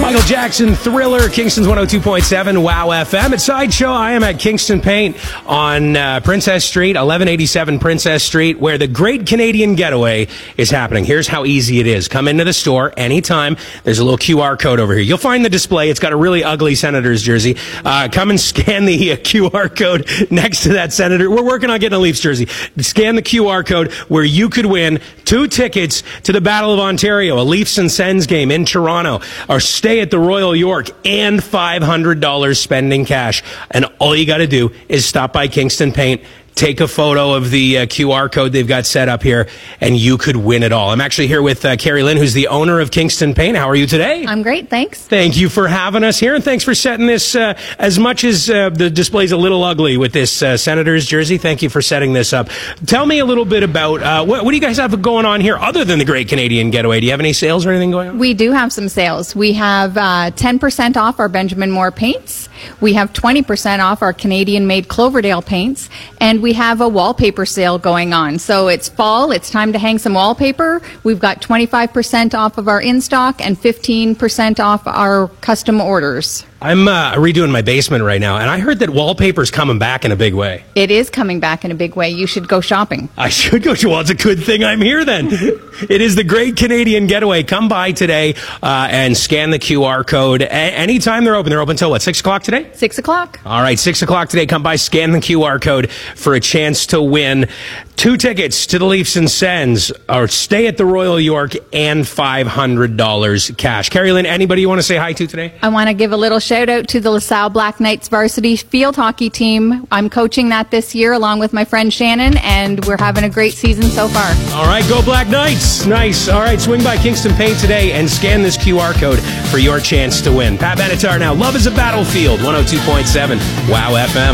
Michael Jackson, Thriller, Kingston's 102.7, Wow FM. At Sideshow, I am at Kingston Paint on Princess Street, 1187 Princess Street, where the Great Canadian Getaway is happening. Here's how easy it is. Come into the store anytime. There's a little QR code over here. You'll find the display. It's got a really ugly Senators jersey. Come and scan the QR code next to that Senator. We're working on getting a Leafs jersey. Scan the QR code where you could win 2 tickets to the Battle of Ontario, a Leafs and Sens game in Toronto, or stay at the Royal York, and $500 spending cash. And all you got to do is stop by Kingston Paint, take a photo of the QR code they've got set up here, and you could win it all. I'm actually here with Carrie Lynn, who's the owner of Kingston Paint. How are you today? I'm great, thanks. Thank you for having us here, and thanks for setting this, as much as the display's a little ugly with this Senators jersey, thank you for setting this up. Tell me a little bit about, what do you guys have going on here other than the Great Canadian Getaway? Do you have any sales or anything going on? We do have some sales. We have 10% off our Benjamin Moore paints. We have 20% off our Canadian-made Cloverdale paints, and we have a wallpaper sale going on. So it's fall, it's time to hang some wallpaper. We've got 25% off of our in-stock and 15% off our custom orders. I'm redoing my basement right now, and I heard that wallpaper's coming back in a big way. It is coming back in a big way. You should go shopping. I should go. Well, it's a good thing I'm here then. It is the Great Canadian Getaway. Come by today and scan the QR code. Anytime they're open. They're open until what, 6 o'clock today? 6 o'clock. All right, 6 o'clock today. Come by, scan the QR code for a chance to win 2 tickets to the Leafs and Sens, or stay at the Royal York, and $500 cash. Carrie Lynn, anybody you want to say hi to today? I want to give a little shout out to the LaSalle Black Knights varsity field hockey team. I'm coaching that this year along with my friend Shannon, and we're having a great season so far. All right, go Black Knights. Nice. All right, swing by Kingston Paint today and scan this QR code for your chance to win. Pat Benatar now. Love is a Battlefield, 102.7 Wow FM.